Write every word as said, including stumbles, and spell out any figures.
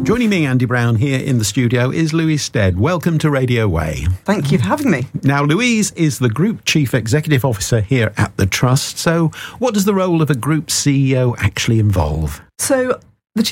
Joining me, Andy Brown, here in the studio is Louise Stead. Welcome to Radio Way. Thank you for having me. Now, Louise is the Group Chief Executive Officer here at the Trust. So what does the role of a Group C E O actually involve? So